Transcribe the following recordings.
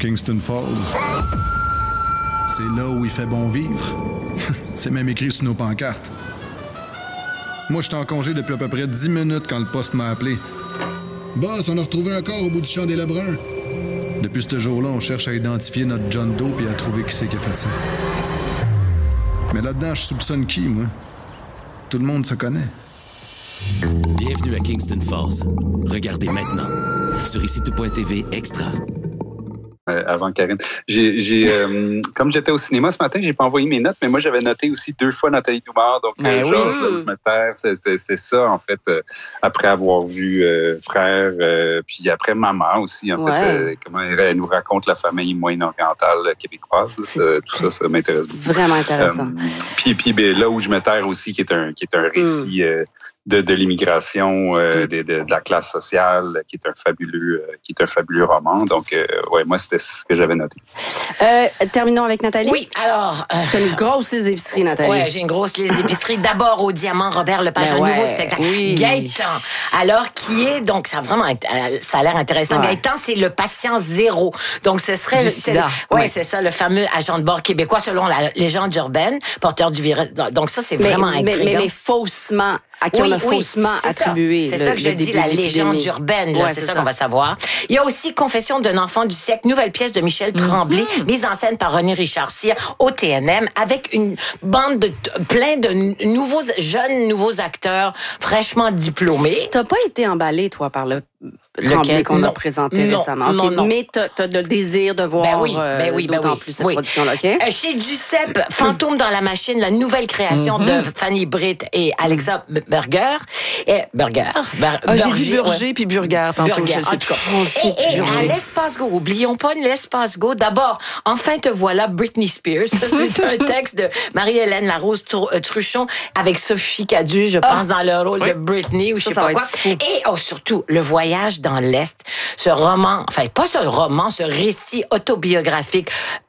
Kingston Falls. C'est là où il fait bon vivre. C'est même écrit sur nos pancartes. Moi, j'étais en congé depuis à peu près 10 minutes quand le poste m'a appelé. Boss, on a retrouvé un corps au bout du champ des Lebrun. Depuis ce jour-là, on cherche à identifier notre John Doe et à trouver qui c'est qui a fait ça. Mais là-dedans, je soupçonne qui, moi? Tout le monde se connaît. Bienvenue à Kingston Falls. Regardez maintenant sur ICITO.tv Extra. Avant Karine. Comme j'étais au cinéma ce matin, j'ai pas envoyé mes notes, mais moi, j'avais noté aussi 2 fois Nathalie Doumard. Donc, Georges Lozmeter, c'était ça, en fait, après avoir vu Frère, puis après Maman aussi, en fait, comment elle nous raconte la famille moyen-orientale québécoise. Tout ça m'intéresse beaucoup. Vraiment intéressant. Puis là où je me terre aussi, qui est un récit de l'immigration, de la classe sociale, qui est un fabuleux roman. Donc, moi, c'était ce que j'avais noté. Terminons avec Nathalie. Oui, alors... T'as une grosse liste d'épicerie, Nathalie. Oui, j'ai une grosse liste d'épicerie. D'abord, au Diamant, Robert Lepage, un nouveau spectacle. Oui. Gaëtan, alors, qui est... Donc, ça a l'air intéressant. Ouais. Gaëtan, c'est le patient zéro. Donc, ce serait... C'est ça, le fameux agent de bord québécois, selon la légende urbaine, porteur du virus. Donc, ça, c'est vraiment intriguant. Mais faussement... à qui on a faussement attribué. C'est ça que je dis, la légende urbaine. Là, c'est ça qu'on va savoir. Il y a aussi Confession d'un enfant du siècle, nouvelle pièce de Michel Tremblay, mise en scène par René Richard Cyr au TNM, avec une bande de plein de nouveaux acteurs fraîchement diplômés. T'as pas été emballé, toi, par le Tremblay qu'on a présenté récemment. Non. Mais t'as le désir de voir d'autant plus cette production-là, OK? Chez Duceppe, Fantôme dans la machine, la nouvelle création de Fanny Britt et Alexa Burger. J'ai dit Burger puis Burger tantôt. Burger, en tout cas. Et à l'Espace Go, oublions pas l'Espace Go. D'abord, Enfin te voilà, Britney Spears. Ça, c'est un texte de Marie-Hélène Larose Truchon avec Sophie Cadu, je pense, dans le rôle de Britney ou je sais pas quoi. Et surtout, Le Voyage dans l'Est. Ce roman, enfin, pas ce roman, ce récit autobiographique,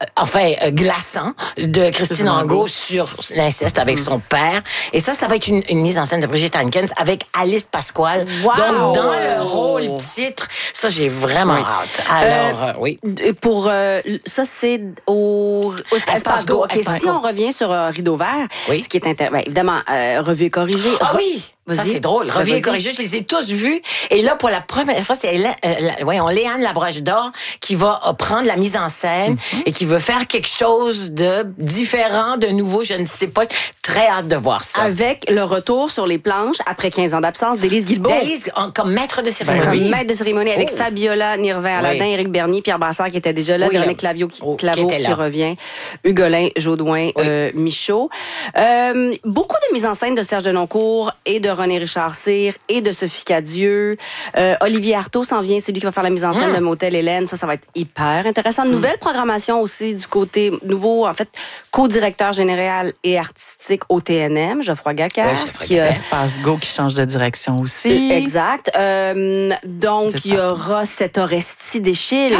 glaçant de Christine Angot sur l'inceste avec son père. Et ça va être une mise en scène de Brigitte Hankins avec Alice Pasquale. Wow. Donc, dans le rôle titre, ça, j'ai vraiment hâte. Alors, oui. Pour ça, c'est au Espace Go. Okay, si on revient sur Rideau Vert, ce qui est évidemment, revu et corrigé. Oui! Ça, c'est drôle. Revu et corrigé, je les ai tous vus. Et là, pour la première fois, c'est Léane Labroche d'Or qui va prendre la mise en scène et qui veut faire quelque chose de différent, de nouveau, je ne sais pas. Très hâte de voir ça. Avec le retour sur les planches, après 15 ans d'absence, d'Élise Guilbeault. Comme maître de cérémonie. Comme maître de cérémonie avec Fabiola Nirvin-Aladin, Éric Bernier, Pierre Brassard qui était déjà là, Véronique Claveau qui revient, Hugolin, Jodoin, Michaud. Beaucoup de mise en scène de Serge Denoncourt et de René Richard Cyr et de Sophie Cadieux. Olivier Artaud s'en vient, c'est lui qui va faire la mise en scène de Motel Hélène. Ça va être hyper intéressant. Nouvelle programmation aussi du côté nouveau, en fait, co-directeur général et artistique au TNM, Geoffroy Gacquard. Qui a Espace Go qui change de direction aussi. Exact. Donc, il y aura cette Orestie d'Échille.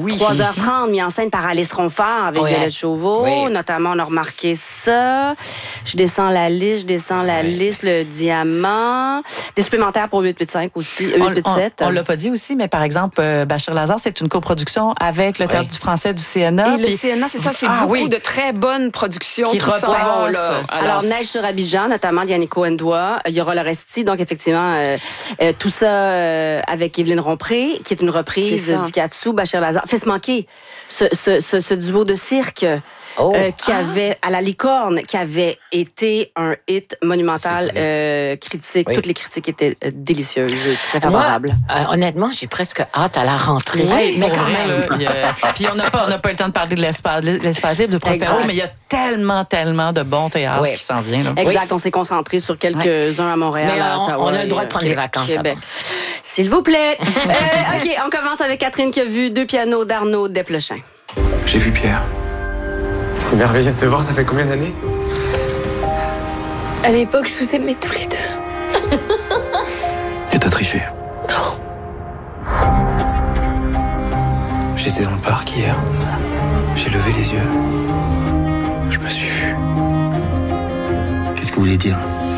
3h30, mis en scène par Alice Ronfort avec Violette Chauveau. Notamment, on a remarqué ça. Je descends la liste, le Diamant. Des supplémentaires pour 885 aussi, 887. On l'a pas dit aussi, mais par exemple, Bachir Lazare, c'est une coproduction avec le Théâtre du Français du CNA. Et le CNA, c'est ça, c'est beaucoup de très bonnes productions qui s'en vont là. Alors, Neige sur Abidjan, notamment Dianico Ndoa. Il y aura l'Orestie, donc effectivement, tout ça avec Évelyne Rompré, qui est une reprise du Katsu, Bachir Lazare. Fait se manquer ce duo de cirque. Qui avait, à la Licorne, qui avait été un hit monumental critique. Toutes les critiques étaient délicieuses, très favorables. Moi, honnêtement, j'ai presque hâte à la rentrée. Mais quand même. Puis on n'a pas eu le temps de parler de l'espace libre de Prospero, mais il y a tellement de bons théâtres qui s'en viennent. Là. Exact, on s'est concentré sur quelques-uns à Montréal, mais à Ottawa. On a le droit de prendre des vacances. Québec. S'il vous plaît. OK, on commence avec Catherine qui a vu 2 pianos d'Arnaud Desplechin. J'ai vu Pierre. C'est merveilleux de te voir, ça fait combien d'années? À l'époque, je vous aimais tous les deux. Et t'as triché? Non. J'étais dans le parc hier. J'ai levé les yeux. Je me suis vu. Qu'est-ce que vous voulez dire?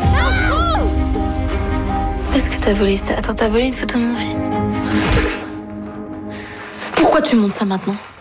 Est-ce que t'as volé ça? Attends, t'as volé une photo de mon fils? Pourquoi tu montes ça maintenant?